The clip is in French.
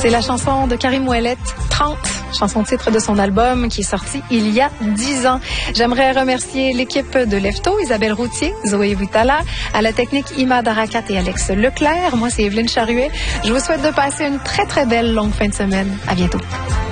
C'est la chanson de Karim Ouellet, 30, chanson titre de son album qui est sorti il y a 10 ans. J'aimerais remercier l'équipe de Lefto, Isabelle Routier, Zoé Vitala, à la technique Ima Darakat et Alex Leclerc. Moi, c'est Evelyne Charuet. Je vous souhaite de passer une très, très belle longue fin de semaine. À bientôt.